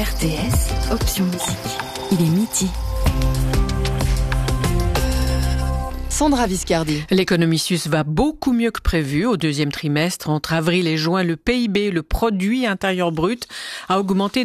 RTS, option musique. Il est midi. Sandra Viscardi. L'économie suisse va beaucoup mieux que prévu au deuxième trimestre. Entre avril et juin, le PIB, le produit intérieur brut, a augmenté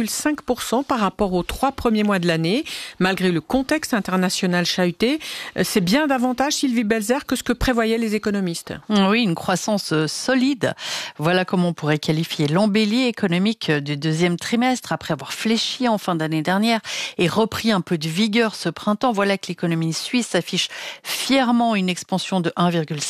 d'1,5% par rapport aux 3 premiers mois de l'année. Malgré le contexte international chahuté, c'est bien davantage, Sylvie Belzer, que ce que prévoyaient les économistes. Oui, une croissance solide. Voilà comment on pourrait qualifier l'embellie économique du deuxième trimestre. Après avoir fléchi en fin d'année dernière et repris un peu de vigueur ce printemps, voilà que l'économie suisse affiche fièrement une expansion de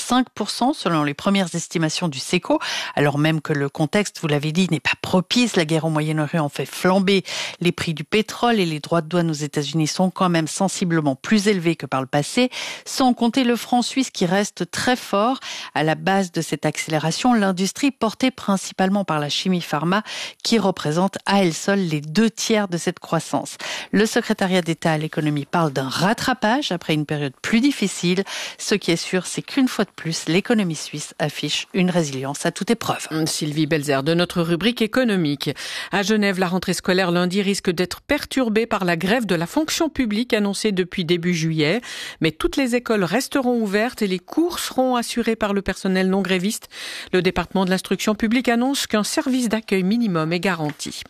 1,5% selon les premières estimations du SECO, alors même que le contexte, vous l'avez dit, n'est pas propice. La guerre au Moyen-Orient fait flamber les prix du pétrole et les droits de douane aux États-Unis sont quand même sensiblement plus élevés que par le passé, sans compter le franc suisse qui reste très fort. À la base de cette accélération, l'industrie portée principalement par la chimie pharma qui représente à elle seule les 2/3 de cette croissance. Le secrétariat d'État à l'économie parle d'un rattrapage après une période plus difficile. Ce qui est sûr, c'est qu'une fois de plus, l'économie suisse affiche une résilience à toute épreuve. Sylvie Belzer de notre rubrique économique. À Genève, la rentrée scolaire lundi risque d'être perturbée par la grève de la fonction publique annoncée depuis début juillet. Mais toutes les écoles resteront ouvertes et les cours seront assurés par le personnel non gréviste. Le département de l'instruction publique annonce qu'un service d'accueil minimum est garanti.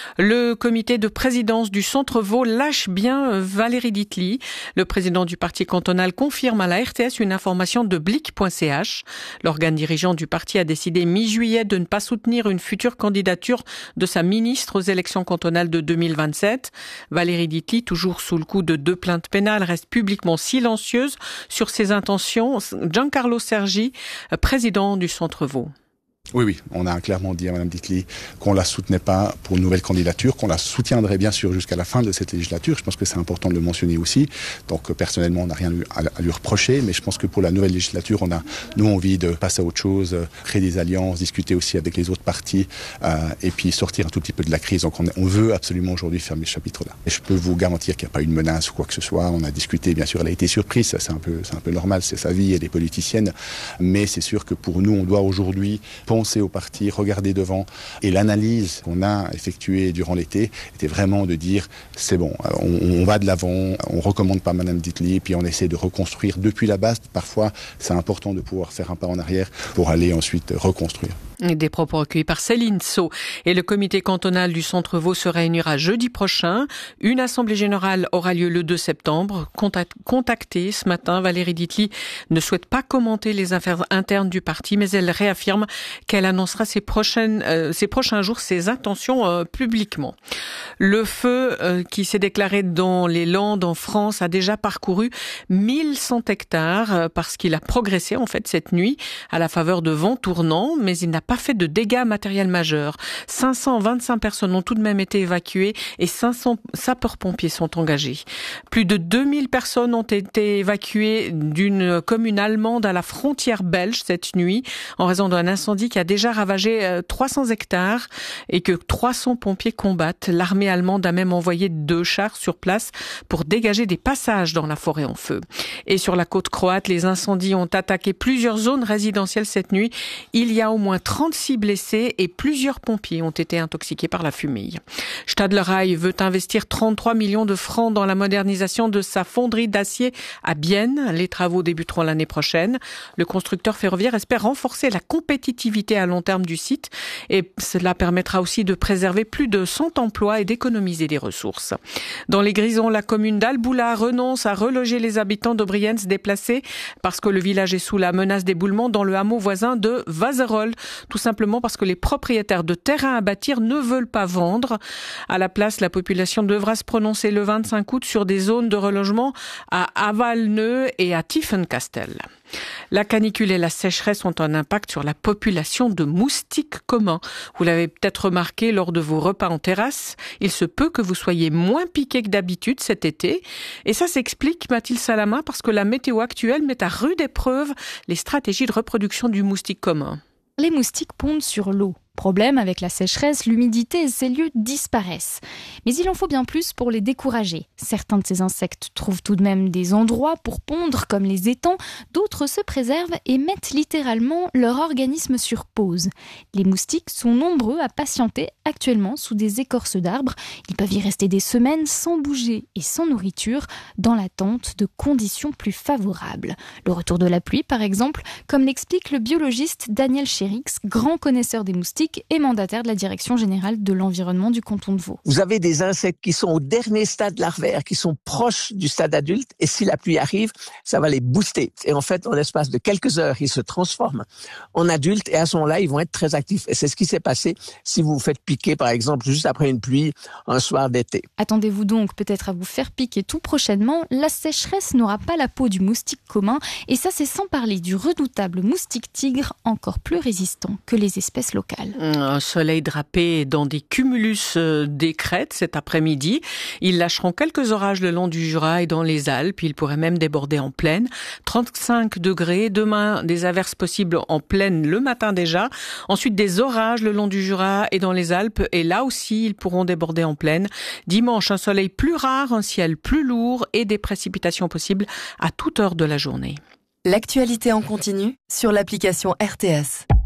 Le comité de présidence du Centre Vaud lâche bien Valérie Ditli. Le président du parti cantonal confirme à la RTS une information de Blick.ch. L'organe dirigeant du parti a décidé mi-juillet de ne pas soutenir une future candidature de sa ministre aux élections cantonales de 2027. Valérie Ditli, toujours sous le coup de 2 plaintes pénales, reste publiquement silencieuse sur ses intentions. Giancarlo Sergi, président du Centre Vaud. Oui, on a clairement dit à Mme Ditli qu'on la soutenait pas pour une nouvelle candidature, qu'on la soutiendrait bien sûr jusqu'à la fin de cette législature. Je pense que c'est important de le mentionner aussi. Donc personnellement, on n'a rien à lui reprocher, mais je pense que pour la nouvelle législature, on a nous envie de passer à autre chose, créer des alliances, discuter aussi avec les autres partis et puis sortir un tout petit peu de la crise. Donc on veut absolument aujourd'hui fermer ce chapitre-là. Et je peux vous garantir qu'il n'y a pas eu de menace ou quoi que ce soit. On a discuté, bien sûr, elle a été surprise, ça c'est un peu normal, c'est sa vie, elle est politicienne, mais c'est sûr que pour nous, on doit aujourd'hui penser au parti, regarder devant. Et l'analyse qu'on a effectuée durant l'été était vraiment de dire c'est bon, on va de l'avant, on recommande pas Mme Ditli, puis on essaie de reconstruire depuis la base. Parfois, c'est important de pouvoir faire un pas en arrière pour aller ensuite reconstruire. Des propos recueillis par Céline Sceaux. Et le comité cantonal du Centre Vaud se réunira jeudi prochain. Une assemblée générale aura lieu le 2 septembre. Contactée ce matin, Valérie Ditli ne souhaite pas commenter les affaires internes du parti, mais elle réaffirme qu'elle annoncera ces prochains jours ses intentions publiquement. Le feu qui s'est déclaré dans les Landes en France a déjà parcouru 1100 hectares parce qu'il a progressé en fait cette nuit à la faveur de vents tournants, mais il n'a pas fait de dégâts matériels majeurs. 525 personnes ont tout de même été évacuées et 500 sapeurs-pompiers sont engagés. Plus de 2000 personnes ont été évacuées d'une commune allemande à la frontière belge cette nuit en raison d'un incendie qui a déjà ravagé 300 hectares et que 300 pompiers combattent. L'armée allemande a même envoyé 2 chars sur place pour dégager des passages dans la forêt en feu. Et sur la côte croate, les incendies ont attaqué plusieurs zones résidentielles cette nuit. Il y a au moins 36 blessés et plusieurs pompiers ont été intoxiqués par la fumée. Stadler Rail veut investir 33 millions de francs dans la modernisation de sa fonderie d'acier à Bienne. Les travaux débuteront l'année prochaine. Le constructeur ferroviaire espère renforcer la compétitivité à long terme du site et cela permettra aussi de préserver plus de 100 emplois et d'économiser des ressources. Dans les Grisons, la commune d'Alboula renonce à reloger les habitants de Brienz déplacés parce que le village est sous la menace d'éboulement dans le hameau voisin de Vazerolles. Tout simplement parce que les propriétaires de terrains à bâtir ne veulent pas vendre. À la place, la population devra se prononcer le 25 août sur des zones de relogement à Avalneux et à Tiefenkastel. La canicule et la sécheresse ont un impact sur la population de moustiques communs. Vous l'avez peut-être remarqué lors de vos repas en terrasse. Il se peut que vous soyez moins piqués que d'habitude cet été. Et ça s'explique, Mathilde Salama, parce que la météo actuelle met à rude épreuve les stratégies de reproduction du moustique commun. Les moustiques pondent sur l'eau. Problème, avec la sécheresse, l'humidité et ces lieux disparaissent. Mais il en faut bien plus pour les décourager. Certains de ces insectes trouvent tout de même des endroits pour pondre, comme les étangs. D'autres se préservent et mettent littéralement leur organisme sur pause. Les moustiques sont nombreux à patienter actuellement sous des écorces d'arbres. Ils peuvent y rester des semaines sans bouger et sans nourriture, dans l'attente de conditions plus favorables. Le retour de la pluie, par exemple, comme l'explique le biologiste Daniel Chérix, grand connaisseur des moustiques et mandataire de la Direction générale de l'environnement du canton de Vaud. Vous avez des insectes qui sont au dernier stade larvaire, qui sont proches du stade adulte, et si la pluie arrive, ça va les booster. Et en fait, en l'espace de quelques heures, ils se transforment en adultes, et à ce moment-là, ils vont être très actifs. Et c'est ce qui s'est passé si vous vous faites piquer, par exemple, juste après une pluie, un soir d'été. Attendez-vous donc peut-être à vous faire piquer tout prochainement. La sécheresse n'aura pas la peau du moustique commun, et ça c'est sans parler du redoutable moustique tigre, encore plus résistant que les espèces locales. Un soleil drapé dans des cumulus des crêtes cet après-midi. Ils lâcheront quelques orages le long du Jura et dans les Alpes. Ils pourraient même déborder en plaine. 35 degrés. Demain, des averses possibles en plaine le matin déjà. Ensuite, des orages le long du Jura et dans les Alpes. Et là aussi, ils pourront déborder en plaine. Dimanche, un soleil plus rare, un ciel plus lourd et des précipitations possibles à toute heure de la journée. L'actualité en continu sur l'application RTS.